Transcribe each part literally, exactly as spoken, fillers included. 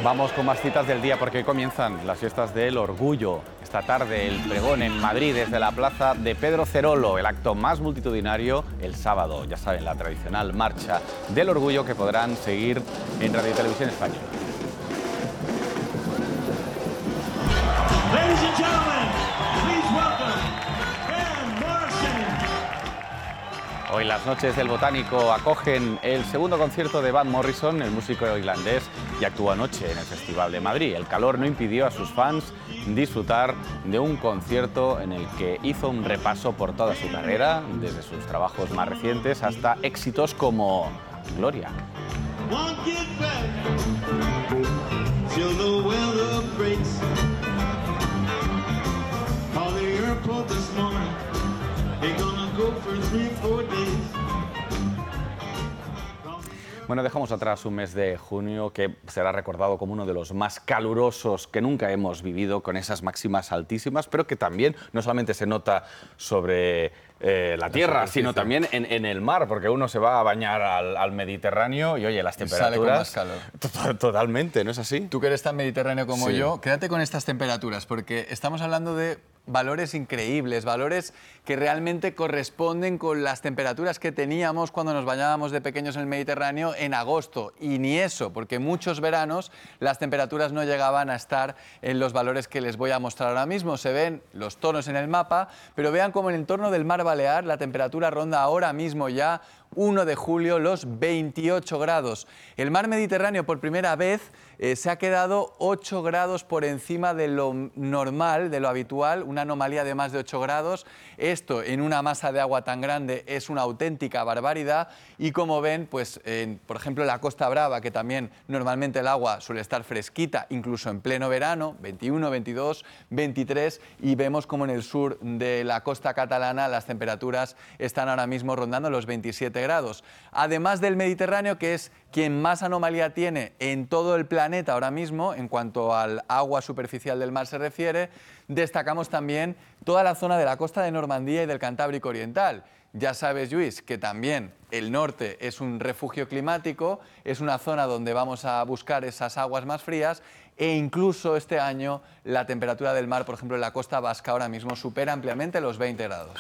Vamos con más citas del día porque hoy comienzan las fiestas del orgullo. Esta tarde el pregón en Madrid desde la plaza de Pedro Cerolo, el acto más multitudinario el sábado. Ya saben, la tradicional marcha del orgullo que podrán seguir en Radio y Televisión Española. Ladies and gentlemen, please welcome Van Morrison. Hoy las noches del Botánico acogen el segundo concierto de Van Morrison, el músico irlandés, y actuó anoche en el Festival de Madrid. El calor no impidió a sus fans disfrutar de un concierto en el que hizo un repaso por toda su carrera, desde sus trabajos más recientes hasta éxitos como Gloria. Won't get back till the weather breaks. Call the airport this morning. They're gonna go for three, four days. Bueno, dejamos atrás un mes de junio que será recordado como uno de los más calurosos que nunca hemos vivido, con esas máximas altísimas, pero que también no solamente se nota sobre eh, la tierra, sino también en, en el mar, porque uno se va a bañar al, al Mediterráneo y, oye, las temperaturas... Sale con más calor. Totalmente, ¿no es así? Tú que eres tan mediterráneo como Sí. yo, quédate con estas temperaturas, porque estamos hablando de valores increíbles, valores que realmente corresponden con las temperaturas que teníamos cuando nos bañábamos de pequeños en el Mediterráneo en agosto. Y ni eso, porque muchos veranos las temperaturas no llegaban a estar en los valores que les voy a mostrar ahora mismo. Se ven los tonos en el mapa, pero vean cómo en el entorno del mar Balear la temperatura ronda ahora mismo ya primero de julio los veintiocho grados. El mar Mediterráneo por primera vez eh, se ha quedado ocho grados por encima de lo normal, de lo habitual, una anomalía de más de ocho grados. Esto en una masa de agua tan grande es una auténtica barbaridad y como ven, pues en, por ejemplo, la Costa Brava, que también normalmente el agua suele estar fresquita, incluso en pleno verano, veintiuno, veintidós, veintitrés, y vemos como en el sur de la costa catalana las temperaturas están ahora mismo rondando los veintisiete grados. Además del Mediterráneo, que es quien más anomalía tiene en todo el planeta ahora mismo, en cuanto al agua superficial del mar se refiere, destacamos también toda la zona de la costa de Normandía y del Cantábrico Oriental. Ya sabes, Lluís, que también el norte es un refugio climático, es una zona donde vamos a buscar esas aguas más frías e incluso este año la temperatura del mar, por ejemplo, en la costa vasca ahora mismo supera ampliamente los veinte grados.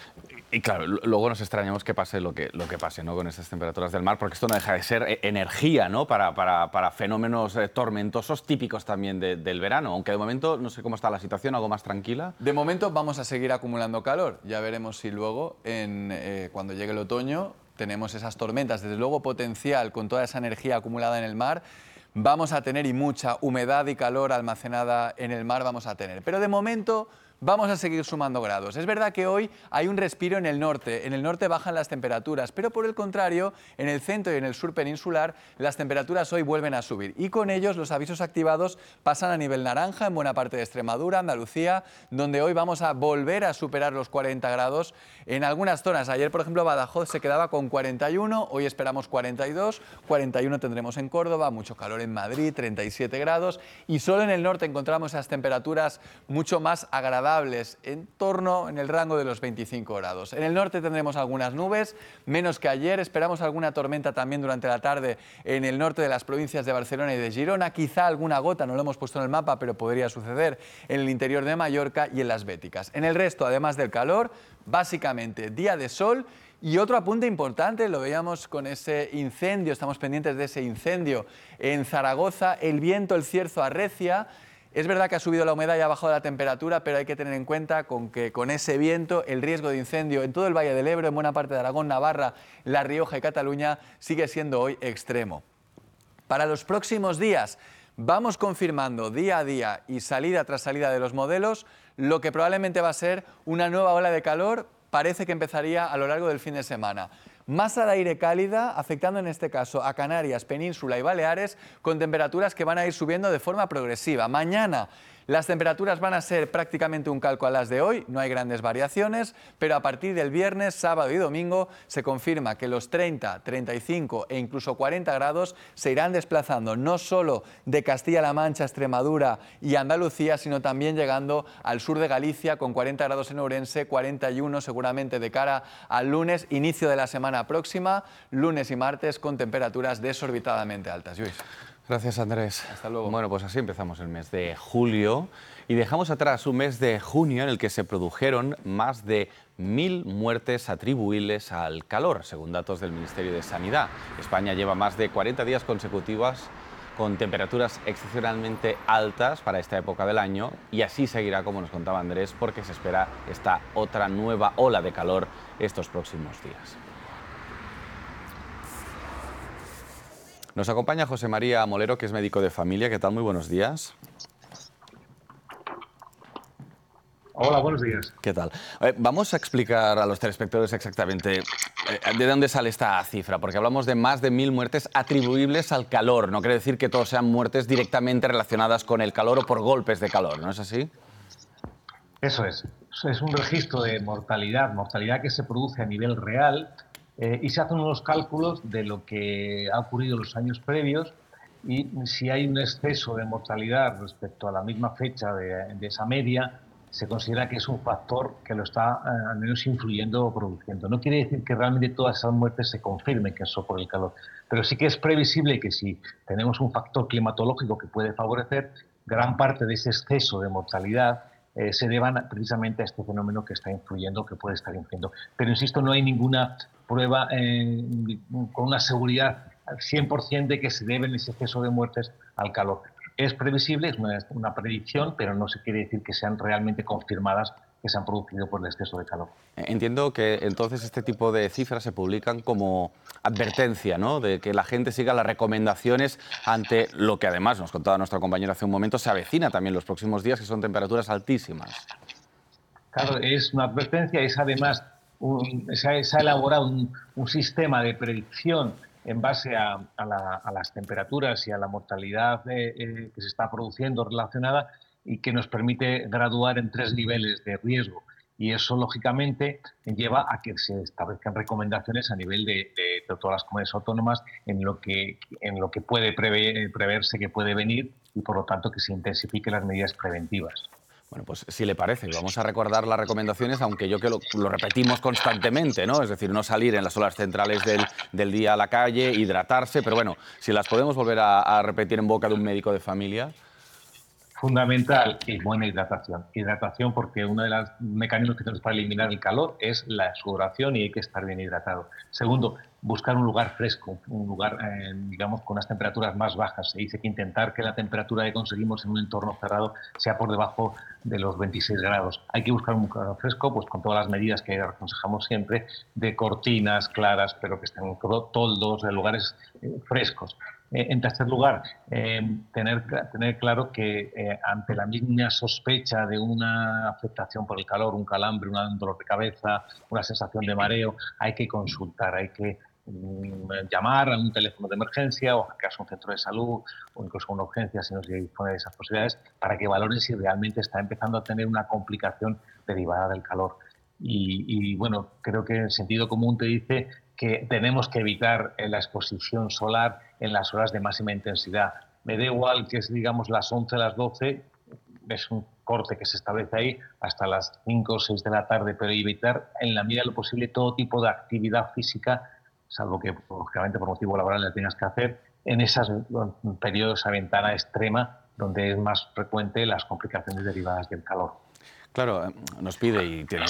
Y claro, luego nos extrañamos que pase lo que, lo que pase, ¿no?, con estas temperaturas del mar, porque esto no deja de ser energía, ¿no?, para, para, para fenómenos eh, tormentosos típicos también de, del verano, aunque de momento no sé cómo está la situación, algo más tranquila. De momento vamos a seguir acumulando calor, ya veremos si luego, en, eh, cuando llegue el otoño, tenemos esas tormentas, desde luego potencial con toda esa energía acumulada en el mar, vamos a tener y mucha humedad y calor almacenada en el mar vamos a tener, pero de momento vamos a seguir sumando grados. Es verdad que hoy hay un respiro en el norte, en el norte bajan las temperaturas, pero por el contrario, en el centro y en el sur peninsular, las temperaturas hoy vuelven a subir y con ellos los avisos activados pasan a nivel naranja en buena parte de Extremadura, Andalucía, donde hoy vamos a volver a superar los cuarenta grados en algunas zonas. Ayer, por ejemplo, Badajoz se quedaba con cuarenta y uno, hoy esperamos cuarenta y dos, cuarenta y uno tendremos en Córdoba, mucho calor en Madrid, treinta y siete grados, y solo en el norte encontramos esas temperaturas mucho más agradables, en torno, en el rango de los veinticinco grados. En el norte tendremos algunas nubes, menos que ayer, esperamos alguna tormenta también durante la tarde en el norte de las provincias de Barcelona y de Girona, quizá alguna gota, no lo hemos puesto en el mapa, pero podría suceder en el interior de Mallorca y en las Béticas. En el resto, además del calor, básicamente día de sol. Y otro apunte importante, lo veíamos con ese incendio, estamos pendientes de ese incendio en Zaragoza, el viento, el cierzo arrecia. Es verdad que ha subido la humedad y ha bajado la temperatura, pero hay que tener en cuenta con que con ese viento el riesgo de incendio en todo el Valle del Ebro, en buena parte de Aragón, Navarra, La Rioja y Cataluña sigue siendo hoy extremo. Para los próximos días vamos confirmando día a día y salida tras salida de los modelos lo que probablemente va a ser una nueva ola de calor, parece que empezaría a lo largo del fin de semana. Masa de aire cálida, afectando en este caso a Canarias, Península y Baleares, con temperaturas que van a ir subiendo de forma progresiva. Mañana las temperaturas van a ser prácticamente un calco a las de hoy, no hay grandes variaciones, pero a partir del viernes, sábado y domingo se confirma que los treinta, treinta y cinco e incluso cuarenta grados se irán desplazando no solo de Castilla-La Mancha, Extremadura y Andalucía, sino también llegando al sur de Galicia con cuarenta grados en Ourense, cuarenta y uno seguramente de cara al lunes, inicio de la semana próxima, lunes y martes con temperaturas desorbitadamente altas. Lluís. Gracias, Andrés. Hasta luego. Bueno, pues así empezamos el mes de julio y dejamos atrás un mes de junio en el que se produjeron más de mil muertes atribuibles al calor, según datos del Ministerio de Sanidad. España lleva más de cuarenta días consecutivos con temperaturas excepcionalmente altas para esta época del año y así seguirá, como nos contaba Andrés, porque se espera esta otra nueva ola de calor estos próximos días. Nos acompaña José María Molero, que es médico de familia. ¿Qué tal? Muy buenos días. Hola, buenos días. ¿Qué tal? Eh, vamos a explicar a los telespectadores exactamente eh, de dónde sale esta cifra, porque hablamos de más de mil muertes atribuibles al calor. No quiere decir que todos sean muertes directamente relacionadas con el calor o por golpes de calor, ¿no es así? Eso es. Es un registro de mortalidad, mortalidad que se produce a nivel real eh, y se hacen unos cálculos de lo que ha ocurrido en los años previos y si hay un exceso de mortalidad respecto a la misma fecha de, de esa media, se considera que es un factor que lo está eh, al menos influyendo o produciendo. No quiere decir que realmente todas esas muertes se confirmen que son por el calor, pero sí que es previsible que si tenemos un factor climatológico que puede favorecer, gran parte de ese exceso de mortalidad eh, se deban precisamente a este fenómeno que está influyendo, que puede estar influyendo. Pero insisto, no hay ninguna prueba eh, con una seguridad al cien por cien de que se deben ese exceso de muertes al calor. Es previsible, es una, una predicción, pero no se quiere decir que sean realmente confirmadas que se han producido por el exceso de calor. Entiendo que entonces este tipo de cifras se publican como advertencia, ¿no?, de que la gente siga las recomendaciones ante lo que además, nos contaba nuestra compañera hace un momento, se avecina también los próximos días, que son temperaturas altísimas. Claro, es una advertencia, es además, un, se, ha, se ha elaborado un, un sistema de predicción en base a, a, la, a las temperaturas y a la mortalidad eh, eh, que se está produciendo relacionada y que nos permite graduar en tres niveles de riesgo. Y eso, lógicamente, lleva a que se establezcan recomendaciones a nivel de, de, de todas las comunidades autónomas en lo que, en lo que puede prever, preverse que puede venir y, por lo tanto, que se intensifiquen las medidas preventivas. Bueno, pues si le parece, vamos a recordar las recomendaciones, aunque yo que lo, lo repetimos constantemente, ¿no? Es decir, no salir en las horas centrales del, del día a la calle, hidratarse, pero bueno, si las podemos volver a, a repetir en boca de un médico de familia. Fundamental y buena hidratación. Hidratación porque uno de los mecanismos que tenemos para eliminar el calor es la sudoración y hay que estar bien hidratado. Segundo, buscar un lugar fresco, un lugar, eh, digamos, con unas temperaturas más bajas. Se dice que intentar que la temperatura que conseguimos en un entorno cerrado sea por debajo de los veintiséis grados. Hay que buscar un lugar fresco, pues con todas las medidas que aconsejamos siempre, de cortinas claras, pero que estén toldos, de lugares eh, frescos. Eh, en tercer lugar, eh, tener, tener claro que eh, ante la misma sospecha de una afectación por el calor, un calambre, un dolor de cabeza, una sensación de mareo, hay que consultar, hay que mm, llamar a un teléfono de emergencia o a un centro de salud o incluso a una urgencia si no se dispone de esas posibilidades para que valoren si realmente está empezando a tener una complicación derivada del calor. Y, y bueno, creo que el sentido común te dice que tenemos que evitar la exposición solar en las horas de máxima intensidad. Me da igual que es, digamos, las once, las doce, es un corte que se establece ahí, hasta las cinco o seis de la tarde, pero evitar en la medida de lo posible todo tipo de actividad física, salvo que, lógicamente, por motivo laboral la tengas que hacer, en esos periodos, esa ventana extrema, donde es más frecuente las complicaciones derivadas del calor. Claro, nos pide y tiene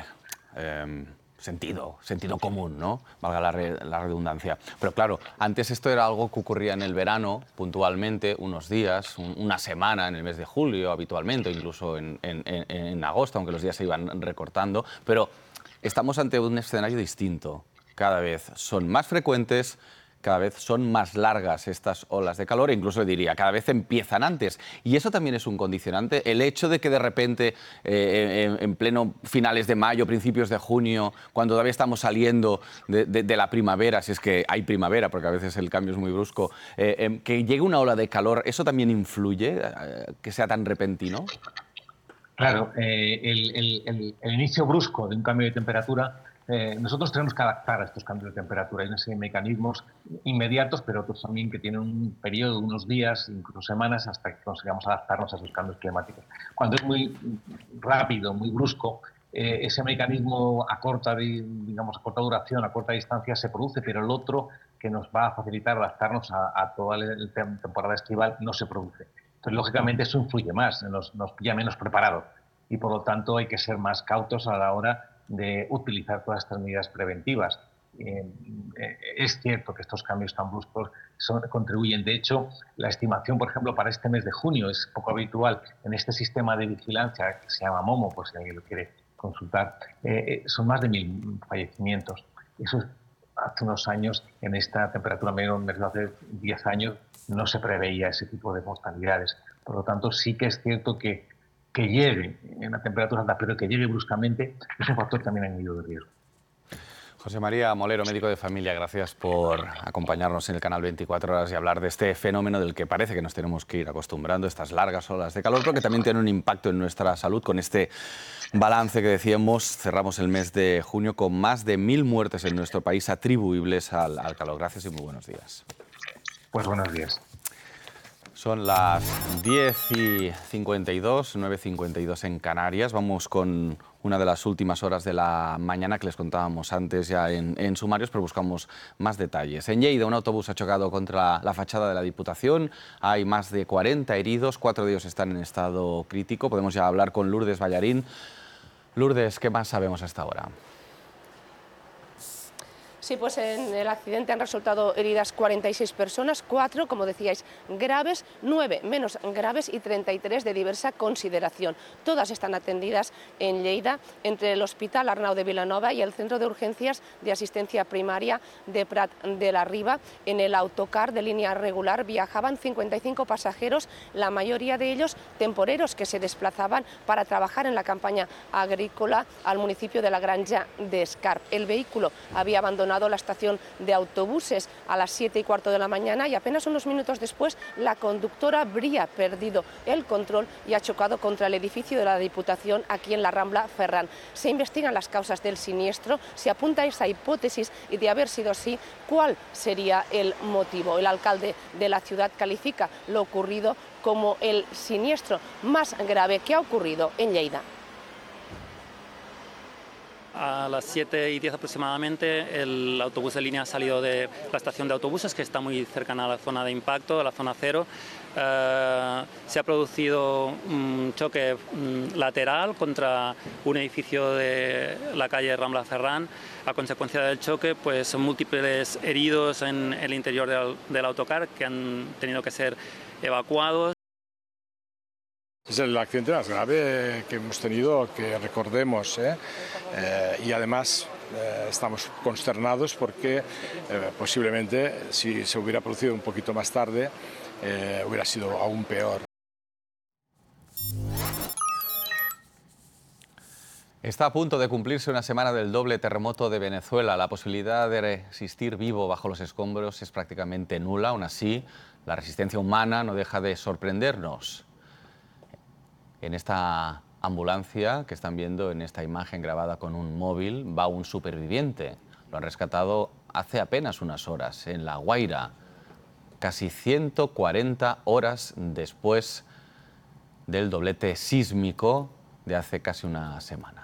eh, sentido, sentido común, ¿no? Valga la, re, la redundancia. Pero claro, antes esto era algo que ocurría en el verano, puntualmente, unos días, un, una semana en el mes de julio habitualmente, incluso en, en, en, en agosto, aunque los días se iban recortando. Pero estamos ante un escenario distinto. Cada vez son más frecuentes, cada vez son más largas estas olas de calor, e incluso diría, cada vez empiezan antes. Y eso también es un condicionante. El hecho de que de repente, eh, en, en pleno finales de mayo, principios de junio, cuando todavía estamos saliendo de, de, de la primavera, si es que hay primavera, porque a veces el cambio es muy brusco, eh, eh, que llegue una ola de calor, ¿eso también influye, eh, que sea tan repentino? Claro, eh, el, el, el, el inicio brusco de un cambio de temperatura, Eh, nosotros tenemos que adaptar a estos cambios de temperatura. Hay una serie de mecanismos inmediatos, pero otros también que tienen un periodo de unos días, incluso semanas, hasta que consigamos adaptarnos a esos cambios climáticos. Cuando es muy rápido, muy brusco, eh, ese mecanismo a corta, digamos, a corta duración, a corta distancia se produce, pero el otro que nos va a facilitar adaptarnos a, a toda la temporada estival no se produce. Entonces, lógicamente, eso influye más, nos, nos pilla menos preparados y, por lo tanto, hay que ser más cautos a la hora de utilizar todas estas medidas preventivas. Eh, eh, es cierto que estos cambios tan bruscos son, contribuyen. De hecho, la estimación, por ejemplo, para este mes de junio es poco habitual en este sistema de vigilancia que se llama MOMO, por si alguien lo quiere consultar, eh, son más de mil fallecimientos. Eso hace unos años, en esta temperatura medio, hace diez años, no se preveía ese tipo de mortalidades. Por lo tanto, sí que es cierto que, que llegue en la temperatura alta, pero que llegue bruscamente, es un factor también añadido de riesgo. José María Molero, médico de familia, gracias por acompañarnos en el canal veinticuatro horas y hablar de este fenómeno del que parece que nos tenemos que ir acostumbrando, estas largas olas de calor, pero que también tiene un impacto en nuestra salud. Con este balance que decíamos, cerramos el mes de junio con más de mil muertes en nuestro país atribuibles al, al calor. Gracias y muy buenos días. Pues buenos días. Son las diez y cincuenta y dos, nueve y cincuenta y dos en Canarias. Vamos con una de las últimas horas de la mañana que les contábamos antes ya en, en sumarios, pero buscamos más detalles. En Lleida, un autobús ha chocado contra la fachada de la Diputación. Hay más de cuarenta heridos, cuatro de ellos están en estado crítico. Podemos ya hablar con Lourdes Ballarín. Lourdes, ¿qué más sabemos hasta ahora? Sí, pues en el accidente han resultado heridas cuarenta y seis personas, cuatro, como decíais, graves, nueve menos graves y treinta y tres de diversa consideración. Todas están atendidas en Lleida, entre el Hospital Arnau de Vilanova y el Centro de Urgencias de Asistencia Primaria de Prat de la Riba. En el autocar de línea regular viajaban cincuenta y cinco pasajeros, la mayoría de ellos temporeros que se desplazaban para trabajar en la campaña agrícola al municipio de la Granja de Escarp. El vehículo había abandonado la estación de autobuses a las siete y cuarto de la mañana y apenas unos minutos después la conductora habría perdido el control y ha chocado contra el edificio de la Diputación aquí en la Rambla Ferran. Se investigan las causas del siniestro, se apunta a esa hipótesis y, de haber sido así, ¿cuál sería el motivo? El alcalde de la ciudad califica lo ocurrido como el siniestro más grave que ha ocurrido en Lleida. A las siete y diez aproximadamente el autobús de línea ha salido de la estación de autobuses, que está muy cercana a la zona de impacto, a la zona cero. Uh, se ha producido un choque um, lateral contra un edificio de la calle Rambla Ferran. A consecuencia del choque, pues son múltiples heridos en el interior del, del autocar que han tenido que ser evacuados. Es el accidente más grave que hemos tenido, que recordemos, ¿eh? Eh, y además eh, estamos consternados porque eh, posiblemente si se hubiera producido un poquito más tarde eh, hubiera sido aún peor. Está a punto de cumplirse una semana del doble terremoto de Venezuela. La posibilidad de resistir vivo bajo los escombros es prácticamente nula. Aún así, la resistencia humana no deja de sorprendernos. En esta ambulancia que están viendo en esta imagen grabada con un móvil va un superviviente. Lo han rescatado hace apenas unas horas en La Guaira, casi ciento cuarenta horas después del doblete sísmico de hace casi una semana.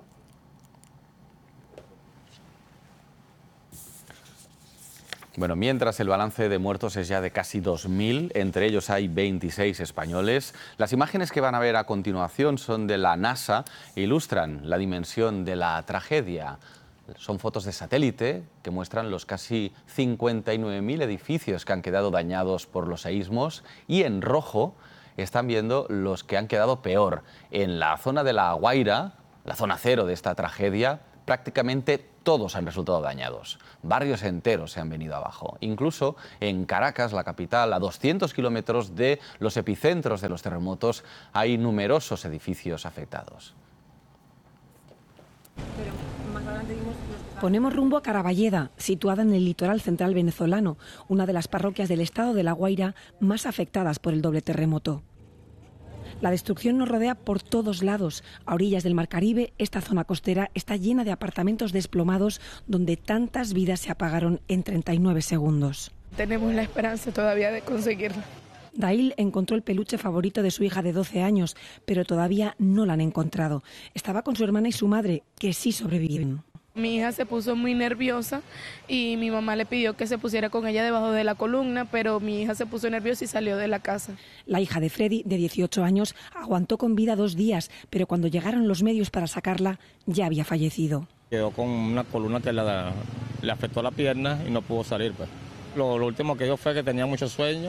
Bueno, mientras el balance de muertos es ya de casi dos mil, entre ellos hay veintiséis españoles. Las imágenes que van a ver a continuación son de la NASA e ilustran la dimensión de la tragedia. Son fotos de satélite que muestran los casi cincuenta y nueve mil edificios que han quedado dañados por los seísmos, y en rojo están viendo los que han quedado peor. En la zona de La Guaira, la zona cero de esta tragedia, prácticamente todos han resultado dañados. Barrios enteros se han venido abajo. Incluso en Caracas, la capital, a doscientos kilómetros de los epicentros de los terremotos, hay numerosos edificios afectados. Ponemos rumbo a Caraballeda, situada en el litoral central venezolano, una de las parroquias del estado de La Guaira más afectadas por el doble terremoto. La destrucción nos rodea por todos lados. A orillas del Mar Caribe, esta zona costera está llena de apartamentos desplomados donde tantas vidas se apagaron en treinta y nueve segundos. Tenemos la esperanza todavía de conseguirlo. Dail encontró el peluche favorito de su hija de doce años, pero todavía no la han encontrado. Estaba con su hermana y su madre, que sí sobreviven. Mi hija se puso muy nerviosa y mi mamá le pidió que se pusiera con ella debajo de la columna, pero mi hija se puso nerviosa y salió de la casa. La hija de Freddy, de dieciocho años, aguantó con vida dos días, pero cuando llegaron los medios para sacarla, ya había fallecido. Quedó con una columna que la, le afectó la pierna y no pudo salir. Pues. Lo, lo último que dio fue que tenía mucho sueño.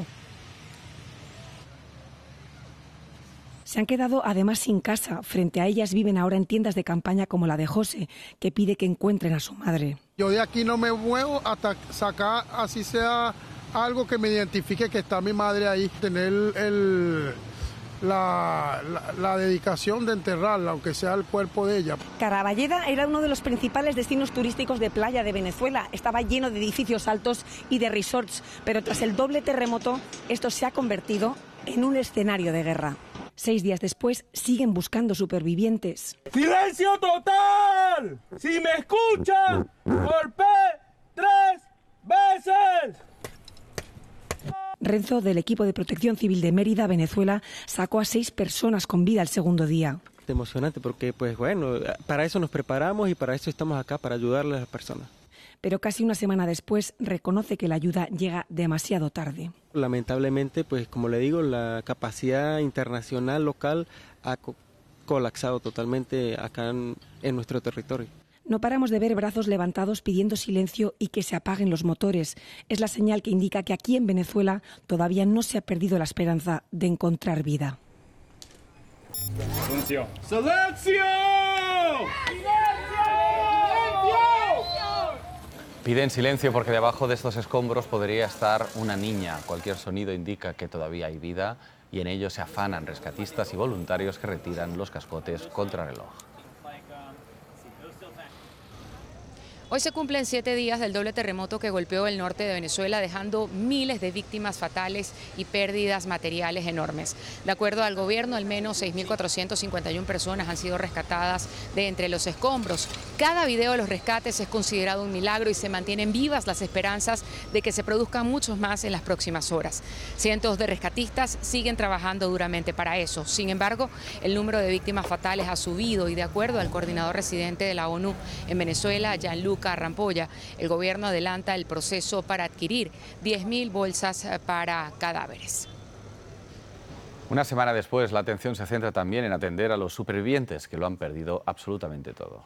Se han quedado además sin casa. Frente a ellas viven ahora en tiendas de campaña como la de José, que pide que encuentren a su madre. Yo de aquí no me muevo hasta sacar, así sea, algo que me identifique que está mi madre ahí. Tener el, la, la, la dedicación de enterrarla, aunque sea el cuerpo de ella. Caraballeda era uno de los principales destinos turísticos de playa de Venezuela. Estaba lleno de edificios altos y de resorts, pero tras el doble terremoto, esto se ha convertido en un escenario de guerra. Seis días después, siguen buscando supervivientes. ¡Silencio total! ¡Si me escuchan, golpeé tres veces! Renzo, del equipo de protección civil de Mérida, Venezuela, sacó a seis personas con vida el segundo día. Emocionante porque, pues bueno, para eso nos preparamos y para eso estamos acá, para ayudarle a las personas. Pero casi una semana después reconoce que la ayuda llega demasiado tarde. Lamentablemente, pues como le digo, la capacidad internacional local ha co colapsado totalmente acá en, en nuestro territorio. No paramos de ver brazos levantados pidiendo silencio y que se apaguen los motores. Es la señal que indica que aquí en Venezuela todavía no se ha perdido la esperanza de encontrar vida. ¡Silencio! ¡Silencio! Piden silencio porque debajo de estos escombros podría estar una niña. Cualquier sonido indica que todavía hay vida y en ello se afanan rescatistas y voluntarios que retiran los cascotes contrarreloj. Hoy se cumplen siete días del doble terremoto que golpeó el norte de Venezuela, dejando miles de víctimas fatales y pérdidas materiales enormes. De acuerdo al gobierno, al menos seis mil cuatrocientas cincuenta y una personas han sido rescatadas de entre los escombros. Cada video de los rescates es considerado un milagro y se mantienen vivas las esperanzas de que se produzcan muchos más en las próximas horas. Cientos de rescatistas siguen trabajando duramente para eso. Sin embargo, el número de víctimas fatales ha subido y, de acuerdo al coordinador residente de la ONU en Venezuela, Jean-Luc Rampolla, el gobierno adelanta el proceso para adquirir diez mil bolsas para cadáveres. Una semana después, la atención se centra también en atender a los supervivientes que lo han perdido absolutamente todo.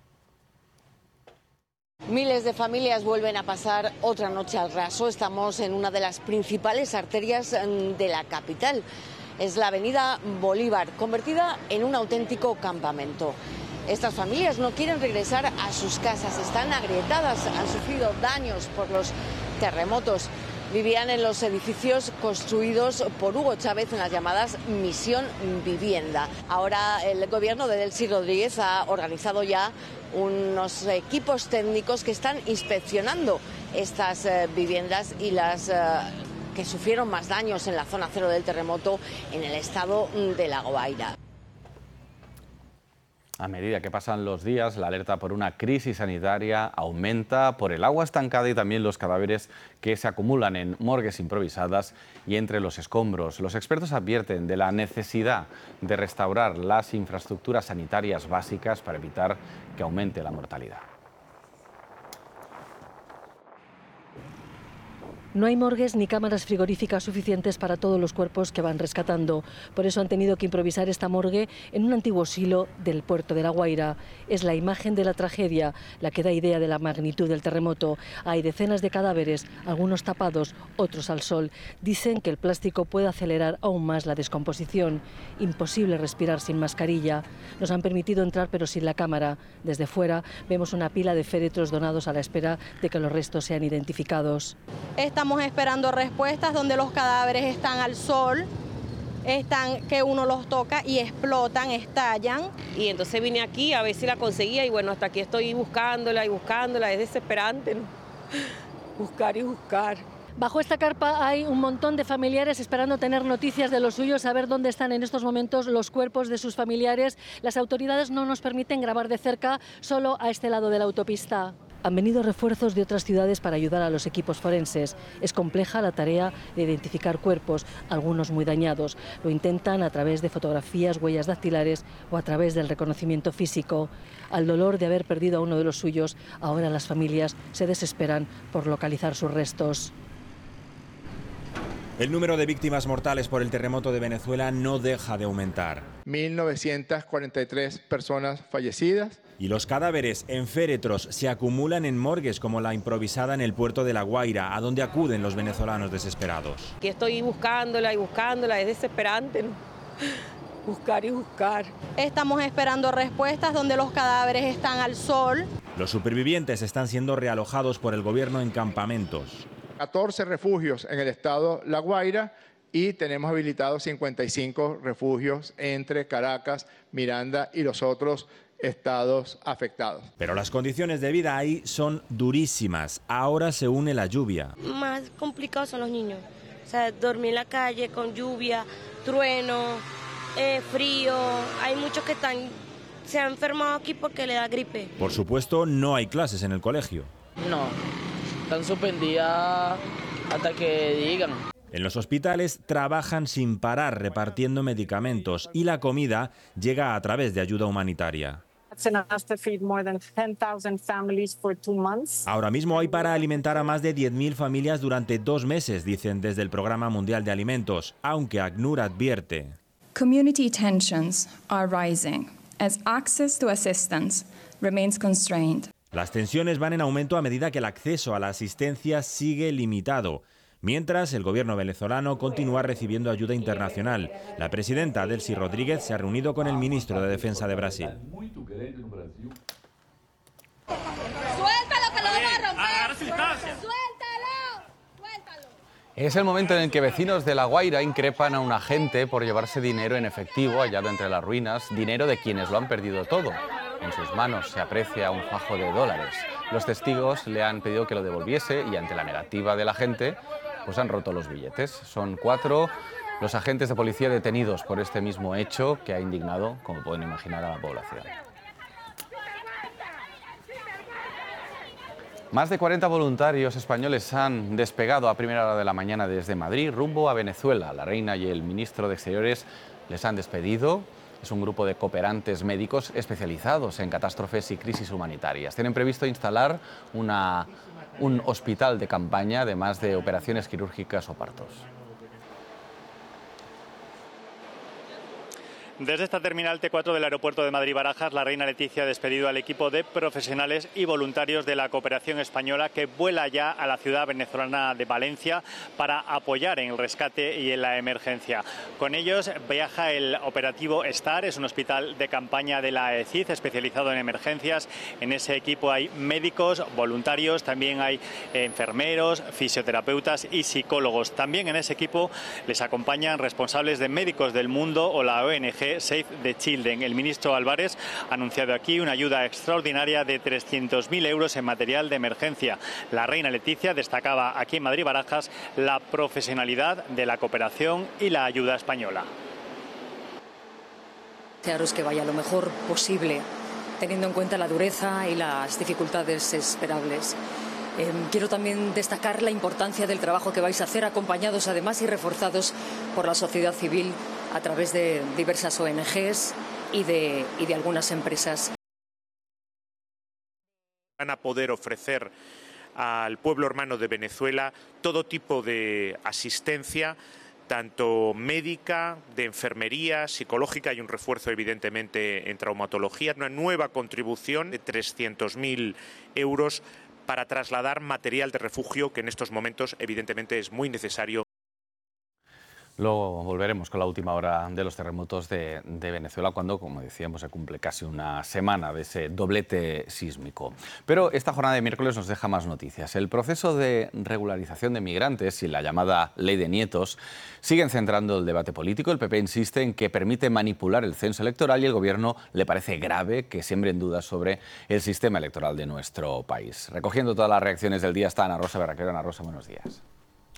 Miles de familias vuelven a pasar otra noche al raso. Estamos en una de las principales arterias de la capital. Es la avenida Bolívar, convertida en un auténtico campamento. Estas familias no quieren regresar a sus casas, están agrietadas, han sufrido daños por los terremotos. Vivían en los edificios construidos por Hugo Chávez en las llamadas Misión Vivienda. Ahora el gobierno de Delcy Rodríguez ha organizado ya unos equipos técnicos que están inspeccionando estas eh, viviendas y las eh, que sufrieron más daños en la zona cero del terremoto en el estado de La Guaira. A medida que pasan los días, la alerta por una crisis sanitaria aumenta por el agua estancada y también los cadáveres que se acumulan en morgues improvisadas y entre los escombros. Los expertos advierten de la necesidad de restaurar las infraestructuras sanitarias básicas para evitar que aumente la mortalidad. No hay morgues ni cámaras frigoríficas suficientes para todos los cuerpos que van rescatando. Por eso han tenido que improvisar esta morgue en un antiguo silo del puerto de La Guaira. Es la imagen de la tragedia la que da idea de la magnitud del terremoto. Hay decenas de cadáveres, algunos tapados, otros al sol. Dicen que el plástico puede acelerar aún más la descomposición. Imposible respirar sin mascarilla. Nos han permitido entrar pero sin la cámara. Desde fuera vemos una pila de féretros donados a la espera de que los restos sean identificados. Estamos esperando respuestas donde los cadáveres están al sol, están que uno los toca y explotan, estallan. Y entonces vine aquí a ver si la conseguía y bueno, hasta aquí estoy buscándola y buscándola, es desesperante, ¿no? Buscar y buscar. Bajo esta carpa hay un montón de familiares esperando tener noticias de los suyos, saber dónde están en estos momentos los cuerpos de sus familiares. Las autoridades no nos permiten grabar de cerca, solo a este lado de la autopista. Han venido refuerzos de otras ciudades para ayudar a los equipos forenses. Es compleja la tarea de identificar cuerpos, algunos muy dañados. Lo intentan a través de fotografías, huellas dactilares o a través del reconocimiento físico. Al dolor de haber perdido a uno de los suyos, ahora las familias se desesperan por localizar sus restos. El número de víctimas mortales por el terremoto de Venezuela no deja de aumentar. mil novecientas cuarenta y tres personas fallecidas. Y los cadáveres en féretros se acumulan en morgues como la improvisada en el puerto de La Guaira, a donde acuden los venezolanos desesperados. Aquí estoy buscándola y buscándola, es desesperante, ¿no? Buscar y buscar. Estamos esperando respuestas donde los cadáveres están al sol. Los supervivientes están siendo realojados por el gobierno en campamentos. catorce refugios en el estado La Guaira y tenemos habilitados cincuenta y cinco refugios entre Caracas, Miranda y los otros estados afectados. Pero las condiciones de vida ahí son durísimas. Ahora se une la lluvia. Más complicados son los niños. O sea, dormir en la calle con lluvia, trueno, eh, frío. Hay muchos que están, se han enfermado aquí porque le da gripe. Por supuesto, no hay clases en el colegio. No, están suspendidas hasta que digan. En los hospitales trabajan sin parar repartiendo medicamentos y la comida llega a través de ayuda humanitaria. Ahora mismo hay para alimentar a más de diez mil familias durante dos meses, dicen desde el Programa Mundial de Alimentos, aunque ACNUR advierte. Community tensions are rising as access to assistance remains constrained. Las tensiones van en aumento a medida que el acceso a la asistencia sigue limitado. Mientras, el gobierno venezolano continúa recibiendo ayuda internacional. La presidenta Delcy Rodríguez se ha reunido con el ministro de Defensa de Brasil. ¡Suéltalo que lo vamos a romper! ¡Suéltalo! ¡Suéltalo! Es el momento en el que vecinos de La Guaira increpan a un agente por llevarse dinero en efectivo hallado entre las ruinas, dinero de quienes lo han perdido todo. En sus manos se aprecia un fajo de dólares. Los testigos le han pedido que lo devolviese y ante la negativa de la gente, pues han roto los billetes. Son cuatro los agentes de policía detenidos por este mismo hecho que ha indignado, como pueden imaginar, a la población. Más de cuarenta voluntarios españoles han despegado a primera hora de la mañana desde Madrid rumbo a Venezuela. La reina y el ministro de Exteriores les han despedido. Es un grupo de cooperantes médicos especializados en catástrofes y crisis humanitarias. Tienen previsto instalar una, un hospital de campaña, además de operaciones quirúrgicas o partos. Desde esta terminal T cuatro del aeropuerto de Madrid-Barajas, la reina Leticia ha despedido al equipo de profesionales y voluntarios de la cooperación española que vuela ya a la ciudad venezolana de Valencia para apoyar en el rescate y en la emergencia. Con ellos viaja el operativo STAR, es un hospital de campaña de la E C I D especializado en emergencias. En ese equipo hay médicos, voluntarios, también hay enfermeros, fisioterapeutas y psicólogos. También en ese equipo les acompañan responsables de Médicos del Mundo o la O N G Save the Children. El ministro Álvarez ha anunciado aquí una ayuda extraordinaria de trescientos mil euros en material de emergencia. La reina Leticia destacaba aquí en Madrid-Barajas la profesionalidad de la cooperación y la ayuda española. Desearos que vaya lo mejor posible, teniendo en cuenta la dureza y las dificultades esperables. Eh, quiero también destacar la importancia del trabajo que vais a hacer, acompañados además y reforzados por la sociedad civil a través de diversas O N Ges y de, y de algunas empresas. Van a poder ofrecer al pueblo hermano de Venezuela todo tipo de asistencia, tanto médica, de enfermería, psicológica y un refuerzo evidentemente en traumatología, una nueva contribución de trescientos mil euros para trasladar material de refugio que en estos momentos evidentemente es muy necesario. Luego volveremos con la última hora de los terremotos de, de Venezuela, cuando, como decíamos, se cumple casi una semana de ese doblete sísmico. Pero esta jornada de miércoles nos deja más noticias. El proceso de regularización de migrantes y la llamada ley de nietos siguen centrando el debate político. El P P insiste en que permite manipular el censo electoral y el Gobierno le parece grave que siembren dudas sobre el sistema electoral de nuestro país. Recogiendo todas las reacciones del día está Ana Rosa Berraquero. Ana Rosa, buenos días.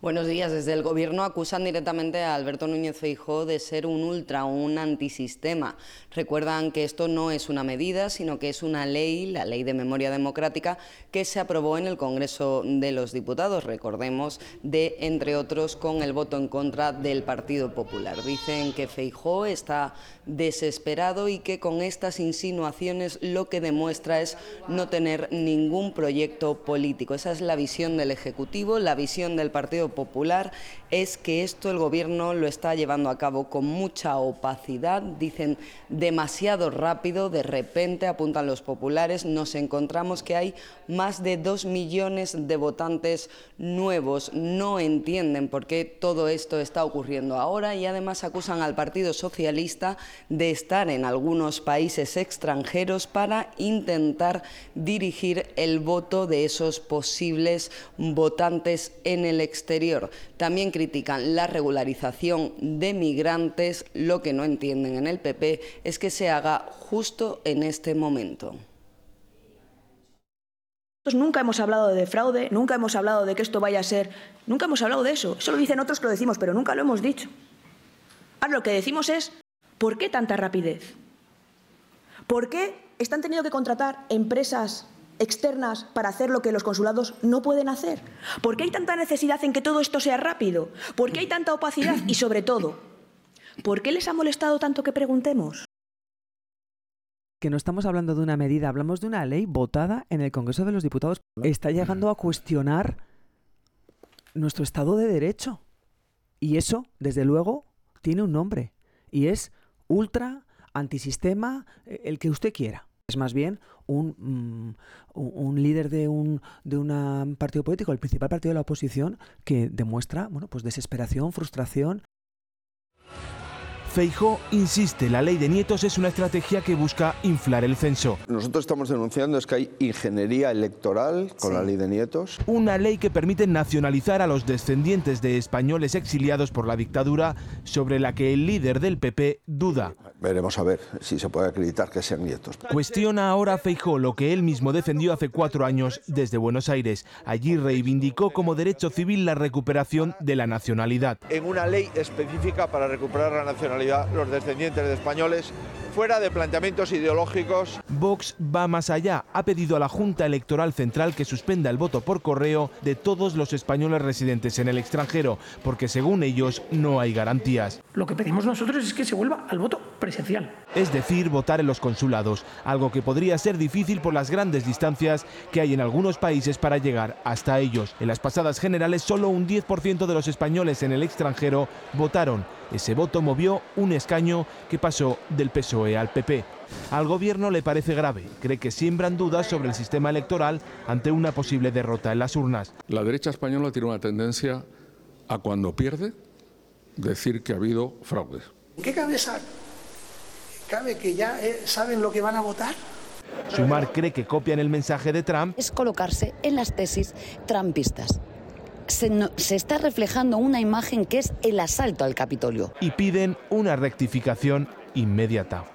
Buenos días. Desde el Gobierno acusan directamente a Alberto Núñez Feijóo de ser un ultra, un antisistema. Recuerdan que esto no es una medida, sino que es una ley, la Ley de Memoria Democrática, que se aprobó en el Congreso de los Diputados, recordemos, de, entre otros, con el voto en contra del Partido Popular. Dicen que Feijóo está desesperado y que con estas insinuaciones lo que demuestra es no tener ningún proyecto político. Esa es la visión del Ejecutivo, la visión del Partido Popular es que esto el Gobierno lo está llevando a cabo con mucha opacidad, dicen demasiado rápido, de repente, apuntan los populares, nos encontramos que hay más de dos millones de votantes nuevos, no entienden por qué todo esto está ocurriendo ahora y además acusan al Partido Socialista de estar en algunos países extranjeros para intentar dirigir el voto de esos posibles votantes en el exterior. También critican la regularización de migrantes. Lo que no entienden en el P P es que se haga justo en este momento. Nosotros nunca hemos hablado de fraude, nunca hemos hablado de que esto vaya a ser... Nunca hemos hablado de eso. Eso lo dicen otros que lo decimos, pero nunca lo hemos dicho. Ahora lo que decimos es, ¿por qué tanta rapidez? ¿Por qué están teniendo que contratar empresas externas para hacer lo que los consulados no pueden hacer? ¿Por qué hay tanta necesidad en que todo esto sea rápido? ¿Por qué hay tanta opacidad? Y sobre todo, ¿por qué les ha molestado tanto que preguntemos? Que no estamos hablando de una medida, hablamos de una ley votada en el Congreso de los Diputados. Está llegando a cuestionar nuestro Estado de Derecho. Y eso, desde luego, tiene un nombre. Y es ultra, antisistema, el que usted quiera. Es más bien un, um, un líder de un de un partido político, el principal partido de la oposición, que demuestra, bueno, pues desesperación, frustración. Feijóo insiste, la ley de nietos es una estrategia que busca inflar el censo. Nosotros estamos denunciando es que hay ingeniería electoral con sí. la ley de nietos. Una ley que permite nacionalizar a los descendientes de españoles exiliados por la dictadura, sobre la que el líder del P P duda. Veremos a ver si se puede acreditar que sean nietos. Cuestiona ahora Feijóo lo que él mismo defendió hace cuatro años desde Buenos Aires. Allí reivindicó como derecho civil la recuperación de la nacionalidad. En una ley específica para recuperar la nacionalidad los descendientes de españoles, fuera de planteamientos ideológicos. Vox va más allá. Ha pedido a la Junta Electoral Central que suspenda el voto por correo de todos los españoles residentes en el extranjero, porque según ellos no hay garantías. Lo que pedimos nosotros es que se vuelva al voto presencial. Es decir, votar en los consulados, algo que podría ser difícil por las grandes distancias que hay en algunos países para llegar hasta ellos. En las pasadas generales, solo un diez por ciento de los españoles en el extranjero votaron. Ese voto movió un escaño que pasó del P S O E al P P. Al Gobierno le parece grave, cree que siembran dudas sobre el sistema electoral ante una posible derrota en las urnas. La derecha española tiene una tendencia a, cuando pierde, decir que ha habido fraude. ¿En qué cabeza cabe que ya eh, saben lo que van a votar? Sumar cree que copian el mensaje de Trump. Es colocarse en las tesis trumpistas. Se, no, se está reflejando una imagen que es el asalto al Capitolio. Y piden una rectificación inmediata.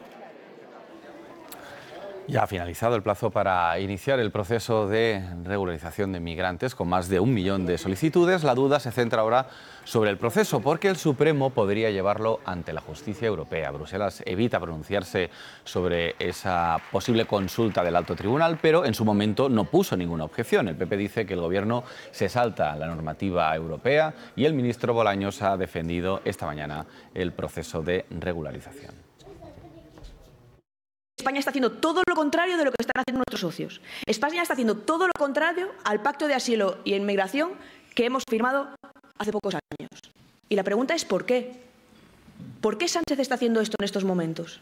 Ya ha finalizado el plazo para iniciar el proceso de regularización de migrantes con más de un millón de solicitudes. La duda se centra ahora sobre el proceso porque el Supremo podría llevarlo ante la justicia europea. Bruselas evita pronunciarse sobre esa posible consulta del alto tribunal, pero en su momento no puso ninguna objeción. El P P dice que el Gobierno se salta la normativa europea y el ministro Bolaños ha defendido esta mañana el proceso de regularización. España está haciendo todo lo contrario de lo que están haciendo nuestros socios. España está haciendo todo lo contrario al Pacto de Asilo y Inmigración que hemos firmado hace pocos años. Y la pregunta es ¿por qué? ¿Por qué Sánchez está haciendo esto en estos momentos?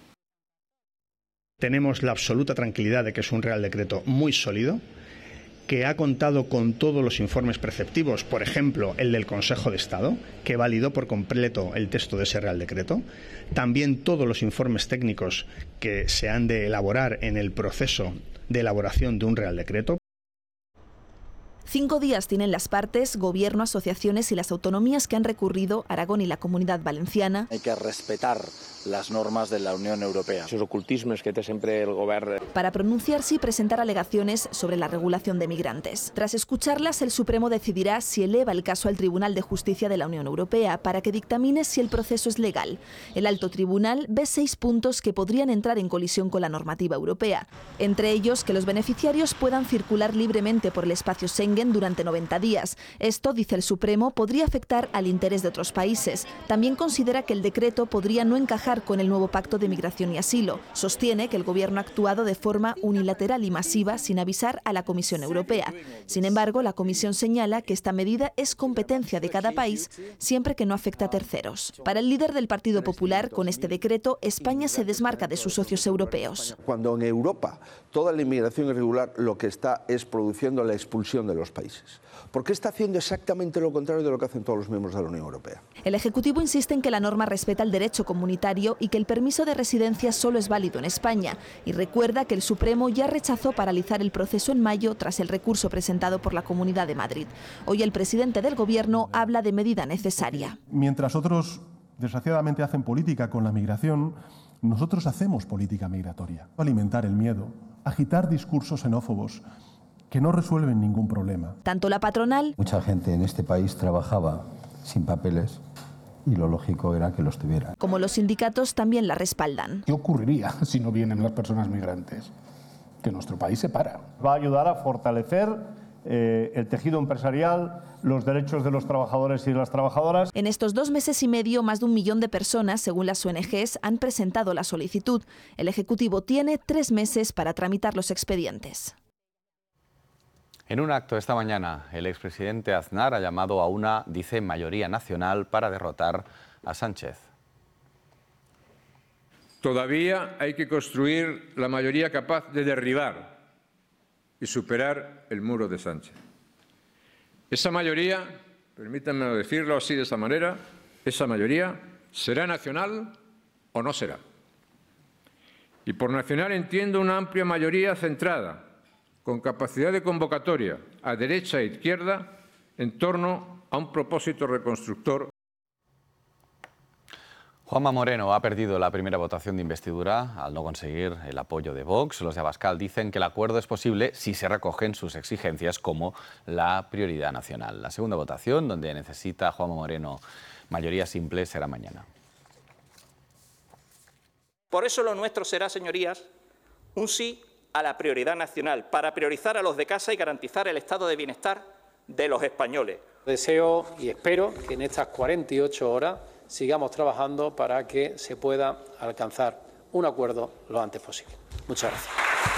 Tenemos la absoluta tranquilidad de que es un Real Decreto muy sólido, que ha contado con todos los informes preceptivos, por ejemplo, el del Consejo de Estado, que validó por completo el texto de ese Real Decreto, también todos los informes técnicos que se han de elaborar en el proceso de elaboración de un Real Decreto. Cinco días tienen las partes, gobierno, asociaciones y las autonomías que han recurrido, Aragón y la Comunidad Valenciana. Hay que respetar las normas de la Unión Europea. Esos ocultismos que té sempre el govern... Para pronunciarse y presentar alegaciones sobre la regulación de migrantes. Tras escucharlas, el Supremo decidirá si eleva el caso al Tribunal de Justicia de la Unión Europea para que dictamine si el proceso es legal. El alto tribunal ve seis puntos que podrían entrar en colisión con la normativa europea. Entre ellos, que los beneficiarios puedan circular libremente por el espacio Schengen durante noventa días. Esto, dice el Supremo, podría afectar al interés de otros países. También considera que el decreto podría no encajar con el nuevo Pacto de Migración y Asilo. Sostiene que el Gobierno ha actuado de forma unilateral y masiva sin avisar a la Comisión Europea. Sin embargo, la Comisión señala que esta medida es competencia de cada país siempre que no afecte a terceros. Para el líder del Partido Popular, con este decreto, España se desmarca de sus socios europeos. Cuando en Europa toda la inmigración irregular lo que está es produciendo la expulsión de los países. ¿Por qué está haciendo exactamente lo contrario de lo que hacen todos los miembros de la Unión Europea? El Ejecutivo insiste en que la norma respeta el derecho comunitario y que el permiso de residencia solo es válido en España, y recuerda que el Supremo ya rechazó paralizar el proceso en mayo tras el recurso presentado por la Comunidad de Madrid. Hoy el presidente del Gobierno habla de medida necesaria. Mientras otros, desgraciadamente, hacen política con la migración, nosotros hacemos política migratoria. Alimentar el miedo, agitar discursos xenófobos que no resuelven ningún problema. Tanto la patronal... Mucha gente en este país trabajaba sin papeles y lo lógico era que los tuviera. Como los sindicatos también la respaldan. ¿Qué ocurriría si no vienen las personas migrantes? Que nuestro país se para. Va a ayudar a fortalecer eh, el tejido empresarial, los derechos de los trabajadores y las trabajadoras. En estos dos meses y medio, más de un millón de personas, según las O N Ges, han presentado la solicitud. El Ejecutivo tiene tres meses para tramitar los expedientes. En un acto esta mañana, el expresidente Aznar ha llamado a una, dice, mayoría nacional para derrotar a Sánchez. Todavía hay que construir la mayoría capaz de derribar y superar el muro de Sánchez. Esa mayoría, permítanme decirlo así de esa manera, esa mayoría será nacional o no será. Y por nacional entiendo una amplia mayoría centrada, con capacidad de convocatoria a derecha e izquierda en torno a un propósito reconstructor. Juanma Moreno ha perdido la primera votación de investidura al no conseguir el apoyo de Vox. Los de Abascal dicen que el acuerdo es posible si se recogen sus exigencias como la prioridad nacional. La segunda votación, donde necesita Juanma Moreno mayoría simple, será mañana. Por eso lo nuestro será, señorías, un sí a la prioridad nacional, para priorizar a los de casa y garantizar el estado de bienestar de los españoles. Deseo y espero que en estas cuarenta y ocho horas sigamos trabajando para que se pueda alcanzar un acuerdo lo antes posible. Muchas gracias.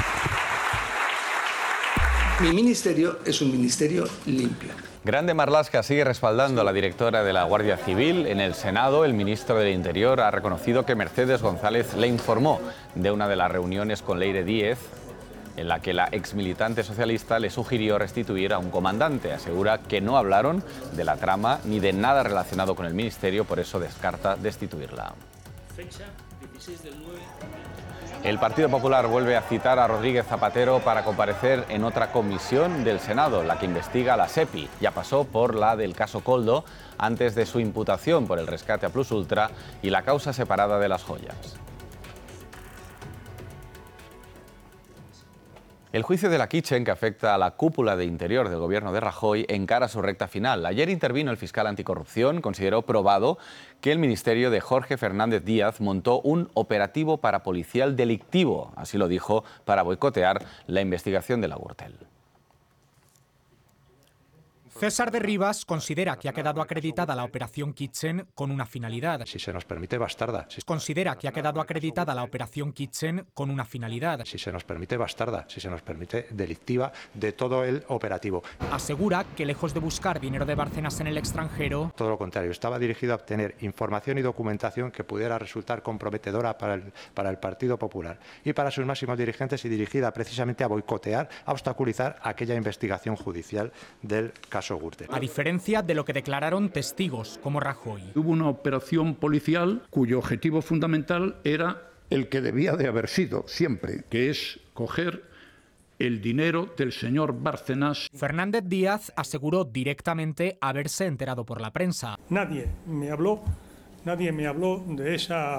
Mi ministerio es un ministerio limpio. Grande Marlaska sigue respaldando a la directora de la Guardia Civil. En el Senado, el ministro del Interior ha reconocido que Mercedes González le informó de una de las reuniones con Leire Díez, en la que la exmilitante socialista le sugirió restituir a un comandante. Asegura que no hablaron de la trama ni de nada relacionado con el ministerio, por eso descarta destituirla. Fecha dieciséis del nueve. El Partido Popular vuelve a citar a Rodríguez Zapatero para comparecer en otra comisión del Senado, la que investiga a la SEPI. Ya pasó por la del caso Koldo antes de su imputación por el rescate a Plus Ultra y la causa separada de las joyas. El juicio de la Kitchen, que afecta a la cúpula de interior del gobierno de Rajoy, encara su recta final. Ayer intervino el fiscal anticorrupción, consideró probado que el ministerio de Jorge Fernández Díaz montó un operativo parapolicial delictivo, así lo dijo, para boicotear la investigación de la Gürtel. César de Rivas considera que ha quedado acreditada la operación Kitchen con una finalidad. Si se nos permite, bastarda. Si... Considera que ha quedado acreditada la operación Kitchen con una finalidad. Si se nos permite, bastarda. Si se nos permite, delictiva de todo el operativo. Asegura que lejos de buscar dinero de Bárcenas en el extranjero... Todo lo contrario, estaba dirigido a obtener información y documentación que pudiera resultar comprometedora para el, para el Partido Popular y para sus máximos dirigentes y dirigida precisamente a boicotear, a obstaculizar aquella investigación judicial del caso. A diferencia de lo que declararon testigos como Rajoy. Hubo una operación policial cuyo objetivo fundamental era el que debía de haber sido siempre, que es coger el dinero del señor Bárcenas. Fernández Díaz aseguró directamente haberse enterado por la prensa. Nadie me habló, nadie me habló de esa